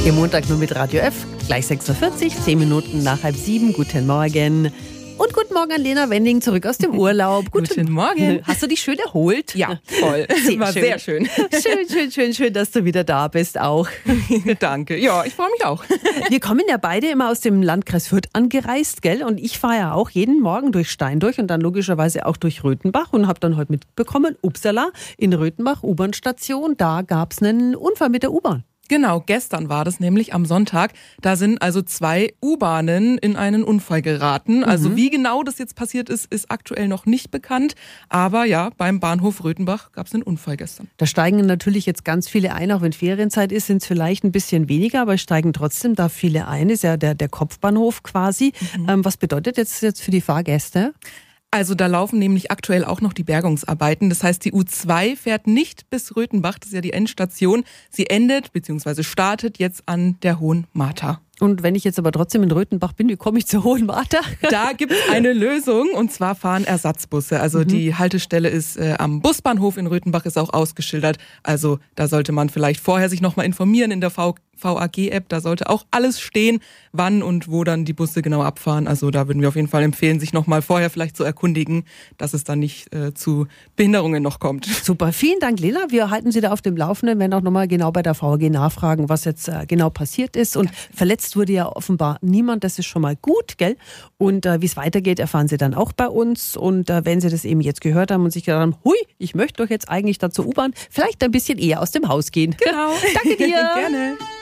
Ihr Montag nur mit Radio F, gleich 6.40 Uhr, 10 Minuten nach 6:30. Guten Morgen. Und guten Morgen an Lena Wending, zurück aus dem Urlaub. Guten Morgen. Hast du dich schön erholt? Ja, voll. War sehr schön. Schön, dass du wieder da bist auch. Danke. Ja, ich freue mich auch. Wir kommen ja beide immer aus dem Landkreis Fürth angereist, gell? Und ich fahre ja auch jeden Morgen durch Steindurch und dann logischerweise auch durch Röthenbach und habe dann heute mitbekommen, upsala, in Röthenbach, U-Bahn-Station, da gab es einen Unfall mit der U-Bahn. Genau, gestern war das nämlich am Sonntag. Da sind also 2 U-Bahnen in einen Unfall geraten. Also wie genau das jetzt passiert ist, ist aktuell noch nicht bekannt. Aber ja, beim Bahnhof Röthenbach gab es einen Unfall gestern. Da steigen natürlich jetzt ganz viele ein, auch wenn Ferienzeit ist, sind es vielleicht ein bisschen weniger, aber es steigen trotzdem da viele ein. Ist ja der Kopfbahnhof quasi. Was bedeutet jetzt für die Fahrgäste? Also da laufen nämlich aktuell auch noch die Bergungsarbeiten. Das heißt, die U2 fährt nicht bis Röthenbach, das ist ja die Endstation. Sie endet bzw. startet jetzt an der Hohen Martha. Und wenn ich jetzt aber trotzdem in Röthenbach bin, wie komme ich zur Hohen Martha? Da gibt es eine Lösung und zwar fahren Ersatzbusse. Also die Haltestelle ist am Busbahnhof in Röthenbach, ist auch ausgeschildert. Also da sollte man vielleicht vorher sich nochmal informieren in der VAG-App. Da sollte auch alles stehen, wann und wo dann die Busse genau abfahren. Also da würden wir auf jeden Fall empfehlen, sich nochmal vorher vielleicht zu erkundigen, dass es dann nicht zu Behinderungen noch kommt. Super, vielen Dank, Lena. Wir halten Sie da auf dem Laufenden, werden auch nochmal genau bei der VAG nachfragen, was jetzt genau passiert ist. Und verletzt wurde ja offenbar niemand, das ist schon mal gut, gell? Und wie es weitergeht, erfahren Sie dann auch bei uns. Und wenn Sie das eben jetzt gehört haben und sich gedacht haben, hui, ich möchte doch jetzt eigentlich da zur U-Bahn, vielleicht ein bisschen eher aus dem Haus gehen. Genau. Danke dir. Gerne.